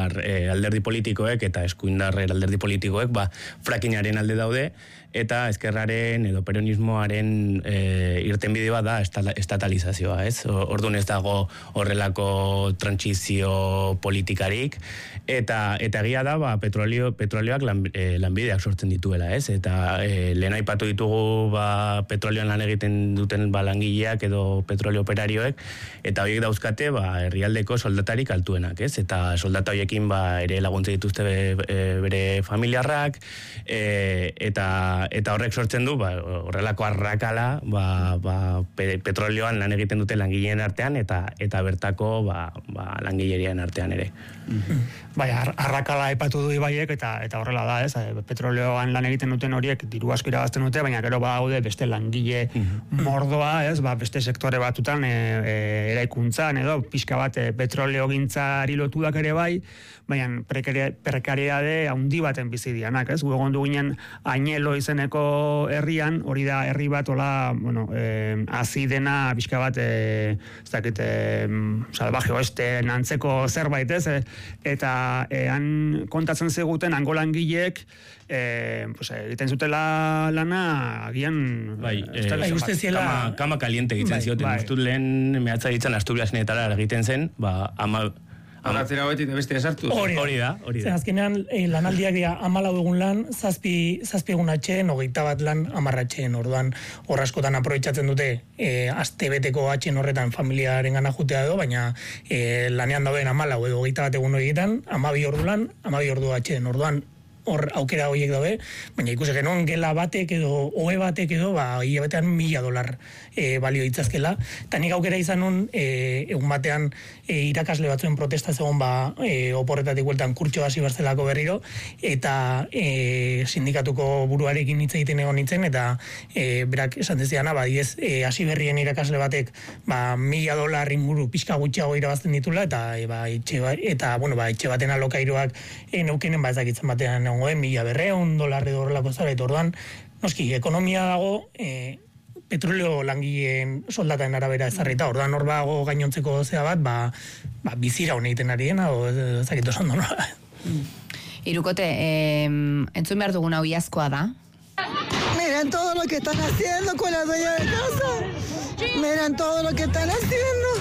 alderdi politikoek eta eskuindarrer alderdi politikoek frackingaren alde daude, eta ezkerraren edo peronismoaren irtenbide bat da estatalizazioa, ez? Orduan ez dago horrelako trantsizio politikarik, eta egia da, petrolioak lanbideak sortzen dituela, ez? Eta lehen aipatu ditugu petrolioan lan egiten duten langileak edo petrolio operarioek, eta horiek dauzkate herrialdeko soldatarik altuenak, ez? Eta soldata horiekin ere laguntze dituzte bere familiarrak, eta horrek sortzen du horrelako arrakala petrolioan lan egiten dute langileen artean eta bertako langilerian artean ere. Bai, arrakala aipatu du Ibaiek eta horrela da, ez? Petrolioan lan egiten duten horiek diru asko irabazten dute, baina gero badaude beste langile mordoa, ez? Beste sektore batutan eraikuntzan edo pixka bat petroleogintzari lotuak ere bai, baina prekariedade handi baten bizi dianak, ez? Gu egondu ginen Añelo izeneko herrian, hori da herri bat hola, hazi dena pixka bat salvaje oeste antzeko zerbait, ez? Eta han kontatzen zeguten hango langileek egiten zutela lana agian uste ziela kama kaliente egiten zioten, uste lehen mehatza ditzen Asturiasenetara egiten zen, Horatzera beti eta beste esartu. Hori da. Azkenean, lanaldiak dira 14 egun lan, 7 egun atxeen, 21 lan 10 atxeen. Orduan, hor askotan aprobetxatzen dute aste beteko atxeen horretan familiaren gana jutea edo, baina lanean dauden 14 edo 21 egun horietan, 12 ordu lan, 12 ordu atxeen. Orduan, hor aukera horiek daude, baina ikusi genuen gela batek edo ohe batek edo hilabetean $1,000 balio ditzazkela, eta nik aukera izan nun egun batean irakasle batzuen protesta zegoen oporretatik bueltan kurtso hasi berzelako berriro, eta sindikatuko buruarekin hitz egiten egon nintzen, eta berak esan deziana, hasi berrien irakasle batek $1,000 inguru pixka gutxiago irabazten ditula, eta etxe baten alokairuak neukenen ezakitzen batean $1,200 edo horrelako zara, eta orduan, noski, ekonomia dago, petroleo langileen soldataen arabera ezarrita, orduan hor bago gainontzeko zea bat, bizira hone egiten ari dena, ezakitu esan donola. Irukote, entzun behar dugun hau iazkoa da? Miren todo lo que están haciendo con la dueña de casa. Miren todo lo que están haciendo.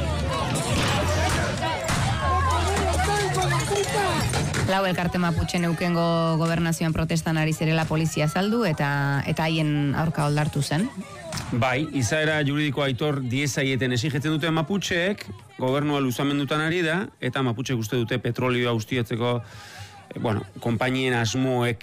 Lau elkarte Mapuche neukengo gobernazioan protestan ari zirela polizia saldu eta haien aurka oldartu zen. Bai, izaera juridiko Aitor Diezaieten exigetzen dute Mapucheek, gobernua luzamendutan ari da, eta Mapucheek uste dute petrolioa ustiatzeko konpainien asmoek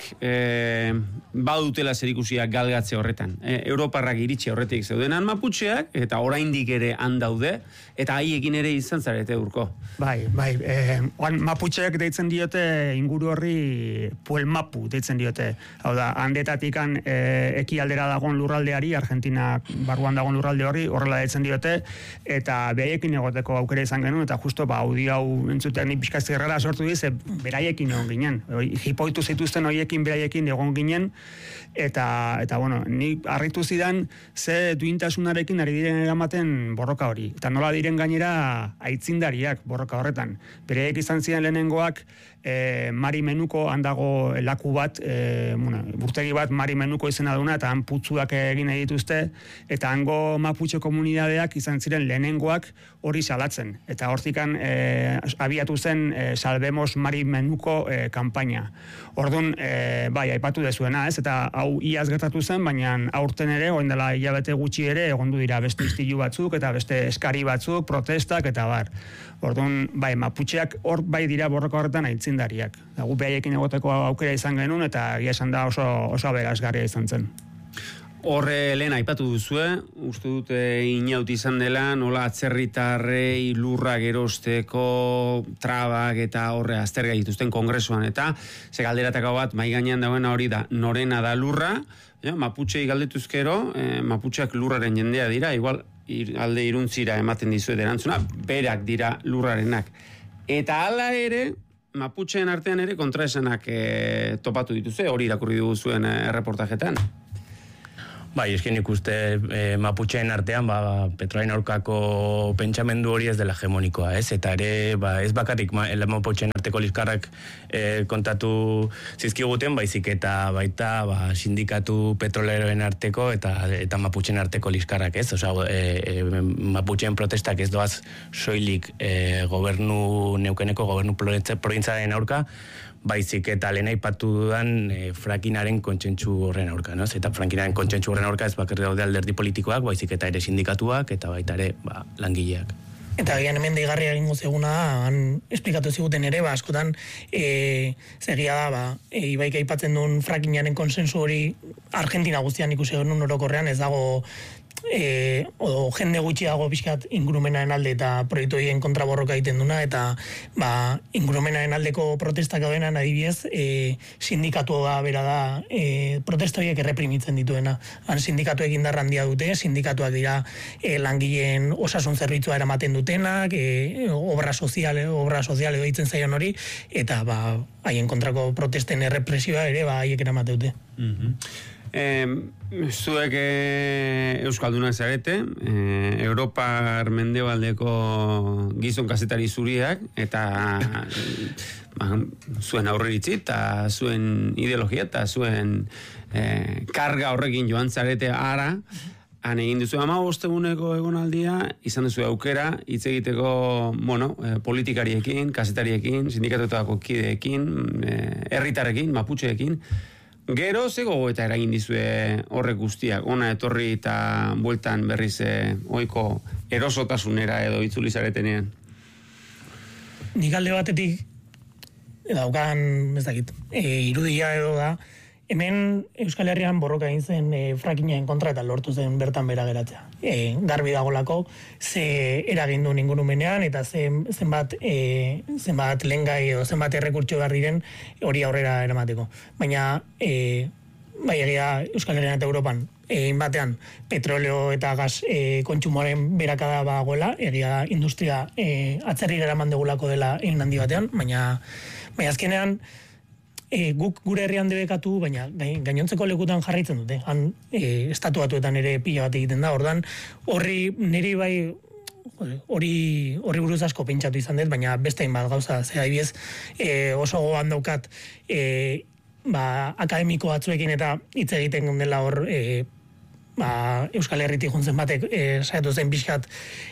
badutela zerikusia galgatze horretan. Europarrak iritsi horretik zeudenan Mapucheak, eta oraindik ere han daude, eta haiekin ere izan zarete urko. Bai, Mapucheak deitzen diote inguru horri Puelmapu deitzen diote. Hau da, handetatik ekialdera dagoen lurraldeari, Argentina barruan dagoen lurralde horri, horrela deitzen diote, eta behaiekin egoteko aukera izan genuen, eta justo audio hau entzutean pixka zerrera sortu diz, beraiekin egon ginen. Hipoitu zituzten horiekin beraiekin egon ginen, eta ni harritu zidan ze duintasunarekin ari diren eramaten borroka hori. Eta nola diren gainera aitzindariak borroka horretan. Bereek izan ziren lehenengoak Mari Menuko handago laku bat, burtegi bat Mari Menuko izena duna, eta han putzuak egin dituzte, eta hango Mapuche komunidadeak izan ziren lehenengoak hori salatzen. Eta hortikan abiatu zen Salvemos Mari Menuko kanpaina. Orduan, aipatu dezuena, ez? Eta hau iaz gertatu zen, baina aurten ere, orain dela hilabete gutxi ere, egondu dira beste istilu batzuk, eta beste eskari batzuk, protestak, eta bar. Orduan, Mapucheak hor dira borroka horretan aitzindariak. Gu behaiekin egoteko aukera izan genuen, eta egia esan da oso aberasgarria izan zen. Horre lehen aipatu duzue, uste dute inaut izan dela, nola atzerritarrei lurra gerosteko trabak eta horre azterga dituzten kongresuan, eta ze galderatako bat mai gainean dagoena hori da, norena da lurra, Mapuchei galdetuzkero, Mapucheak lurraren jendea dira, igual alde iruntzira ematen dizuet erantzuna, berak dira lurrarenak. Eta hala ere, Mapucheen artean ere kontraesanak topatu dituzue, hori irakurri dugu zuen reportajetan. Bai, eskin ikuste Maputxeen artean, petroaren aurkako pentsamendu hori ez dela hegemonikoa, ez? Eta ere, ez bakarik Maputxeen arteko liskarrak kontatu zizkiguten, baizik eta baita sindikatu petroleroen arteko eta Maputxeen arteko liskarrak, ez? Osea, Maputxeen protestak ez doaz soilik neukeneko gobernu provintzaren aurka, baizik eta lehen aipatu dudan frakinaren kontsentsu horren aurka, no? Eta frakinaren kontsentsu horren aurka ez bakarrik daude alderdi politikoak, baizik eta ere sindikatuak eta baita ere langileak. Eta gian hemen deigarria egingo zeguna, han esplikatu ziguten ere, askotan zegia da, Ibaik aipatzen duen frakinaren konsensu hori Argentina guztian ikusi genuen orokorrean, ez dago o jende gutxiago pixkat ingurumenaren alde eta proiektu horien kontraborroka egiten duna, eta ingurumenaren aldeko protestak daudenan adibidez, sindikatua bera da protesta horiek erreprimitzen dituena. Han sindikatuek indar handia dute, sindikatuak dira langileen osasun zerbitzua eramaten dutenak, obra sozial edo ditzen zaion hori, eta haien kontrako protesten errepresioa ere haiek eramate dute. Zuek Euskaldunak zarete, Europar mendebaldeko gizon kazetari zuriak, eta zuen aurreritzi, eta zuen ideologia, eta zuen karga horrekin joan zarete ara, han egin duzu 15 eguneko egonaldia, izan duzu aukera, hitz egiteko, politikariekin, kazetariekin, sindikatuetako kideekin, herritarrekin, maputxeekin. Gero, zego eta eragin dizue horrek guztiak, ona etorri eta bueltan berriz oiko erosotasunera edo itzuli zaretenean? Nik alde batetik, daukan, ez dakit, irudia edo da, hemen Euskal Herrian borroka egin zen frakinaren kontra eta lortu zen bertan bera geratzea. Garbi dagolako, ze eragin duen ingurumenean eta zenbat lehengai edo zenbat errekurtso behar diren hori aurrera eramateko. Baina, egia Euskal Herrian eta Europan, batean petroleo eta gas kontsumoaren berakada bagoela, egia industria atzerrira eraman degulako dela egin handi batean, baina azkenean, guk gure herrian debekatu, baina gainontzeko lekutan jarraitzen dute. Han estatuatuetan ere pila bat egiten da. Ordan horri niri hori buruz asko pentsatu izan dut, baina beste hainbat gauza. Ze adibidez, oso gogoan daukat akademiko batzuekin eta hitz egiten dela hor Euskal Herritik juntzen batek saiatu zen pixkat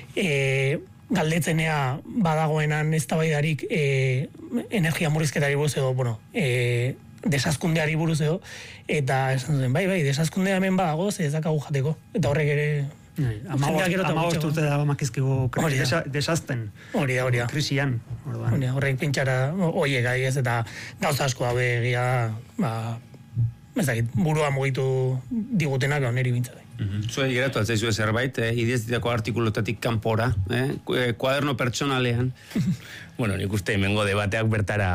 galdetzenea badagoenan eztabaidarik energia murrizketari buruz edo, desazkundeari buruz edo, eta esan zuen, bai, desazkundea hemen badago, ze ez dakagu jateko, eta horrek ere... Amabost urte da makizkigu desazten. Hori da. Krisian. Horrek pintxara, oiek ez, eta gauza asko hau egia, ez dakit, burua mugitu digutenak neri bintzat. Zuei geratu altzaizu zerbait, ideztitako artikulotatik kanpora, kuaderno pertsonalean. Bueno, nik uste hemengo debateak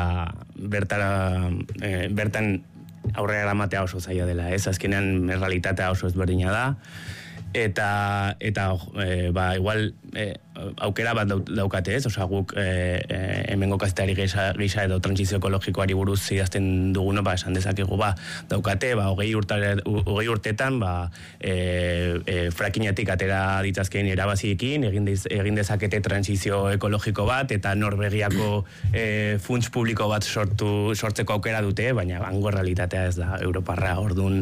bertan aurrera eramatea oso zaila dela, ez? Azkenean realitatea oso ezberdina da, eta igual aukera bat daukate, ez? Osea, guk hemengo kazetari gisa edo transizio ekologikoari buruz idazten duguno, esan dezakegu daukate, 20 urtetan frakinatik atera ditzazkeen erabaziekin, egin dezakete transizio ekologiko bat, eta Norvegiako funts publiko bat sortzeko aukera dute, baina hango realitatea ez da Europarra, ordun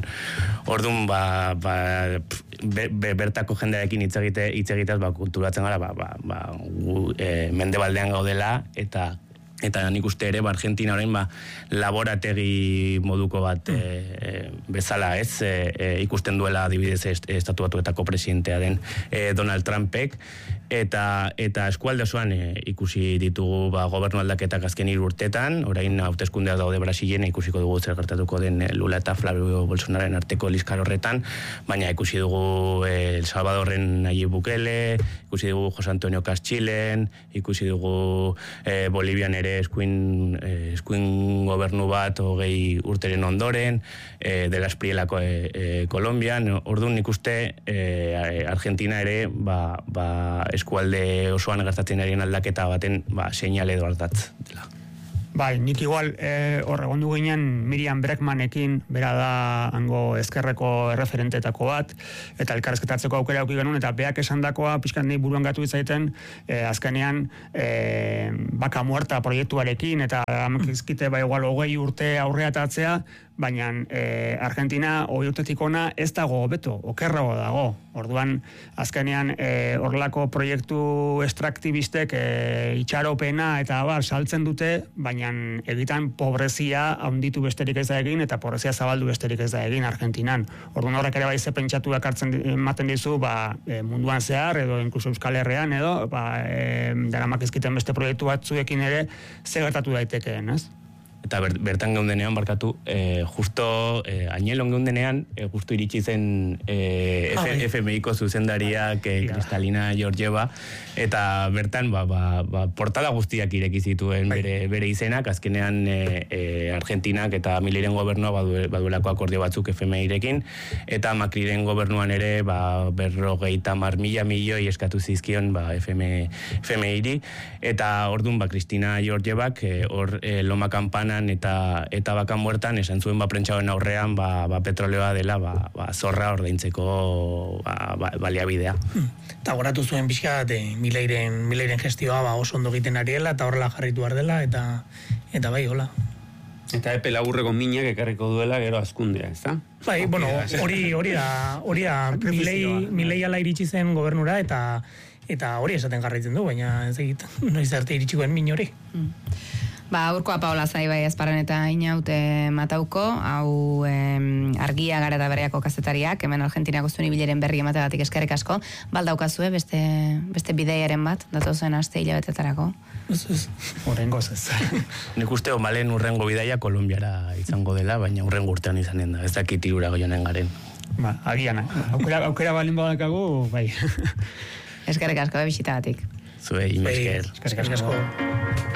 bertako jendearekin hitz egitaz konturatzen gara, mendebaldean gaudela, eta nik uste ere, Argentina orain laborategi moduko bat bezala, ez, ikusten duela adibidez Estatu Batuetako presidentea den Donald Trumpek, eta eskualde osoan ikusi ditugu gobernu aldaketak azken 3 urtetan, orain hauteskundeak daude Brasilen, ikusiko dugu zer gertatuko den Lula eta Flavio Bolsonaroren arteko liskar horretan, baina ikusi dugu El Salvadorren Nayib Bukele, ikusi dugu José Antonio Cast Chilen, ikusi dugu Bolivian ere eskuin gobernu bat 20 urteren ondoren, de la Esprielako Kolombian, orduan nik uste Argentina ere eskualde osoan gertatzen arien aldaketa baten seinale edo ardatz dela. Bai, nik igual hor egondu ginen Miriam Breckmanekin, bera da hango ezkerreko erreferentetako bat, eta elkarrezketatzeko aukera auki genuen, eta beak esandakoa pixkat nahi buruan gatu itzaiten, azkenean baka muerta proiektuarekin, eta amekizkite bai igual 20 urte aurreatatzea, baina Argentina 20 urtetik ona ez dago hobeto, okerrago dago. Orduan, azkenean horrelako proiektu estraktibistek itxaropena eta saltzen dute, baina egitan pobrezia handitu besterik ez da egin eta pobrezia zabaldu besterik ez da egin Argentinan. Orduan horrek ere bai ze pentsatu ematen dizu munduan zehar edo inkluso Euskal Herrian edo daramak ezkiten beste proiektu batzuekin ere ze gertatu daitekeen, ez? Eta bertan geundenean, barkatu, justo Añelon geundenean, justo iritsi zen FMI-ko zuzendariak Kristalina Georgieva, eta bertan portada guztiak ireki zituen bere izenak, azkenean Argentinak eta Miliren gobernua baduelako akordio batzuk FMI-rekin, eta Macriren gobernuan ere 50.000 milioi eskatu zizkion FMI-ri, eta orduan Cristina Georgievak hor Loma Campanan eta bakan muertan esan zuen prentsauen aurrean petroleoa dela zorra ordaintzeko baliabidea. Eta goratu zuen pixka Mileiren gestioa oso ondo egiten ariela eta horrela jarritu behar dela eta bai, hola. Eta epe laburreko minak ekarriko duela gero azkundea, ez da? Bai, bueno, hori da Milei ala iritsi zen gobernura eta hori esaten jarraitzen du, baina ez egit, noiz arte iritsikoen min hori. Urkoa Paola Zaibai Azparren eta Inaute Matauko, hau Argia Gara eta Bereako kazetariak, hemen Argentinako zuen ibileren berri emategatik eskerrik asko, baldaukazue beste bideiaren bat, datozen aste hilabetetarako. Horrengoz ez. Nik uste malen urrengo bidaia Kolumbiara izango dela, baina urrengo urtean izanen da, ez dakit irura goionen garen. Agian, aukera balin badakagu, bai. Eskerrik asko, bisitagatik. Zuei, mesker. Eskerrik asko.